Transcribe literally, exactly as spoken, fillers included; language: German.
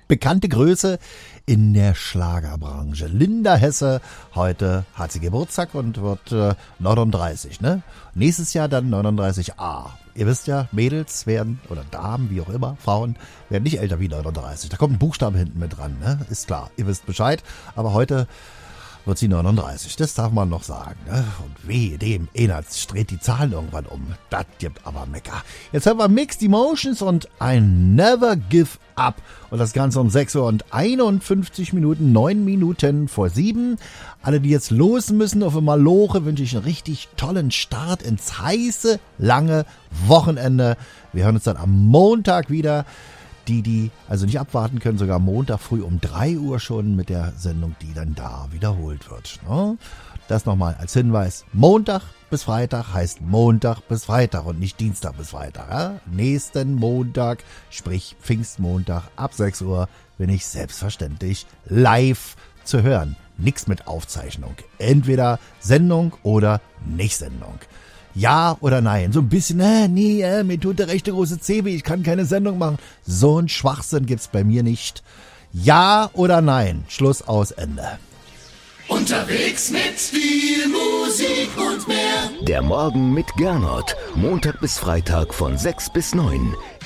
bekannte Größe in der Schlagerbranche. Linda Hesse, heute hat sie Geburtstag und wird äh, neununddreißig, ne? Nächstes Jahr dann neununddreißig A. Ihr wisst ja, Mädels werden, oder Damen, wie auch immer, Frauen, werden nicht älter wie neununddreißig. Da kommt ein Buchstabe hinten mit dran, ne? Ist klar, ihr wisst Bescheid. Aber heute wird sie neununddreißig, das darf man noch sagen, ne? Und wehe dem, einer dreht die Zahlen irgendwann um. Das gibt aber Mecker. Jetzt hören wir Mixed Emotions und I Never Give Up. Und das Ganze um sechs Uhr und einundfünfzig Minuten, neun Minuten vor sieben. Alle, die jetzt los müssen auf einmal Maloche, wünsche ich einen richtig tollen Start ins heiße, lange Wochenende. Wir hören uns dann am Montag wieder. Die, die also nicht abwarten können, sogar Montag früh um drei Uhr schon mit der Sendung, die dann da wiederholt wird. Ne? Das nochmal als Hinweis. Montag bis Freitag heißt Montag bis Freitag und nicht Dienstag bis Freitag. Ja? Nächsten Montag, sprich Pfingstmontag ab sechs Uhr, bin ich selbstverständlich live zu hören. Nix mit Aufzeichnung. Entweder Sendung oder Nicht-Sendung. Ja oder nein? So ein bisschen, äh, nee, äh, mir tut der rechte große Zeh weh, ich kann keine Sendung machen. So ein Schwachsinn gibt's bei mir nicht. Ja oder nein? Schluss, aus, Ende. Unterwegs mit viel Musik und mehr. Der Morgen mit Gernot. Montag bis Freitag von sechs bis neun.